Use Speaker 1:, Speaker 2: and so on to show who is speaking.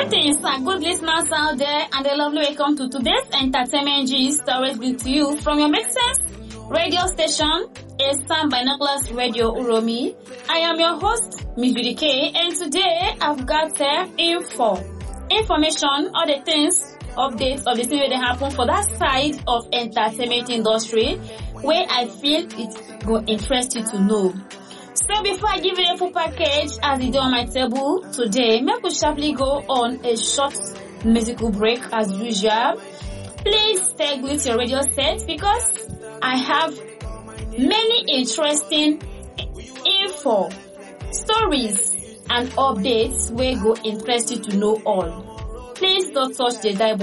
Speaker 1: Greetings, good listeners out there, and a lovely welcome to today's entertainment gist, always good to you from your Make Sense radio station, Eastern Binoculars Radio Uromi. I am your host, Miss Judy K, and today I've got information, all the things, updates of the things that happen for that side of entertainment industry, where I feel it will interest you to know. So before I give you a full package as it is on my table today, may we sharply go on a short musical break as usual. Please stay with your radio set because I have many interesting info, stories and updates where go interest you to know all. Please don't touch the dial